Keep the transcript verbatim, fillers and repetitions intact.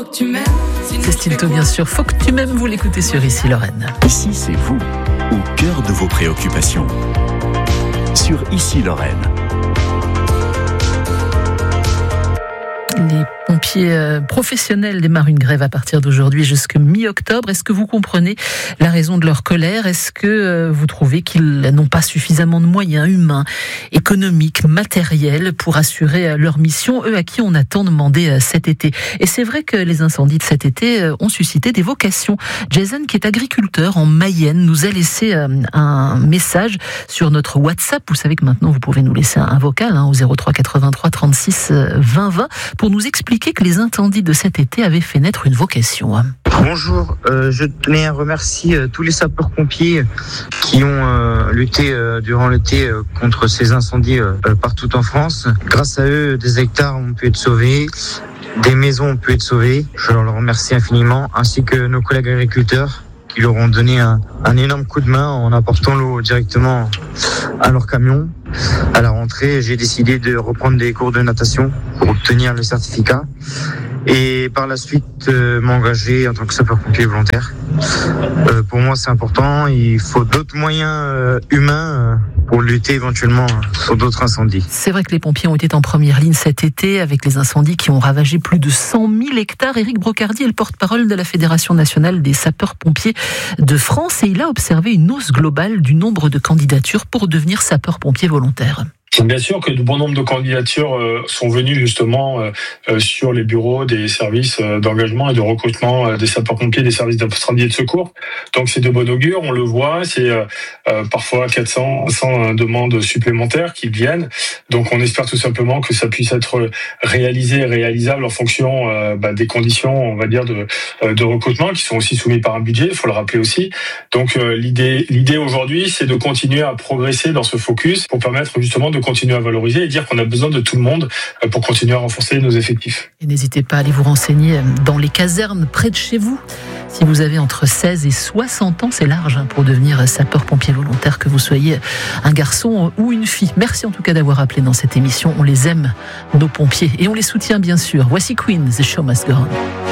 que tu m'aimes. C'est Stilto, bien sûr. Faut que tu m'aimes, vous l'écoutez sur Ici Lorraine. Ici, c'est vous, au cœur de vos préoccupations. Sur Ici Lorraine. Les pompiers euh, professionnels démarrent une grève à partir d'aujourd'hui jusqu'à mi-octobre. Est-ce que vous comprenez la raison de leur colère ? Est-ce que euh, vous trouvez qu'ils n'ont pas suffisamment de moyens humains, économiques, matériels pour assurer euh, leur mission, eux à qui on a tant demandé euh, cet été ? Et c'est vrai que les incendies de cet été euh, ont suscité des vocations. Jason, qui est agriculteur en Mayenne, nous a laissé euh, un message sur notre WhatsApp. Vous savez que maintenant vous pouvez nous laisser un, un vocal hein, au zéro trois quatre-vingt-trois trente-six vingt vingt pour nous expliquer que les incendies de cet été avaient fait naître une vocation. Bonjour, euh, je tenais à remercier euh, tous les sapeurs-pompiers qui ont euh, lutté euh, durant l'été euh, contre ces incendies euh, partout en France. Grâce à eux, des hectares ont pu être sauvés, des maisons ont pu être sauvées. Je leur remercie infiniment, ainsi que nos collègues agriculteurs qui leur ont donné un, un énorme coup de main en apportant l'eau directement à leur camion. À la rentrée, j'ai décidé de reprendre des cours de natation pour obtenir le certificat et par la suite euh, m'engager en tant que sapeur-pompier volontaire. Euh, pour moi, c'est important. Il faut d'autres moyens euh, humains euh, pour lutter éventuellement sur d'autres incendies. C'est vrai que les pompiers ont été en première ligne cet été avec les incendies qui ont ravagé plus de cent mille hectares. Éric Brocardi est le porte-parole de la Fédération nationale des sapeurs-pompiers de France et il a observé une hausse globale du nombre de candidatures pour devenir sapeur-pompier volontaire. Bien sûr que de bon nombre de candidatures euh, sont venues justement euh, euh, sur les bureaux des services euh, d'engagement et de recrutement euh, des sapeurs-pompiers, des services d'incendie et de secours. Donc c'est de bon augure, on le voit, c'est euh, euh, parfois quatre cents, cent demandes supplémentaires qui viennent. Donc on espère tout simplement que ça puisse être réalisé et réalisable en fonction euh, bah, des conditions, on va dire, de, euh, de recrutement qui sont aussi soumises par un budget, il faut le rappeler aussi. Donc euh, l'idée, l'idée aujourd'hui, c'est de continuer à progresser dans ce focus pour permettre justement de continuer à valoriser et dire qu'on a besoin de tout le monde pour continuer à renforcer nos effectifs. Et n'hésitez pas à aller vous renseigner dans les casernes près de chez vous. Si vous avez entre seize et soixante ans, c'est large pour devenir sapeur-pompier volontaire, que vous soyez un garçon ou une fille. Merci en tout cas d'avoir appelé dans cette émission. On les aime, nos pompiers, et on les soutient bien sûr. Voici Queen, The Show Must Go On.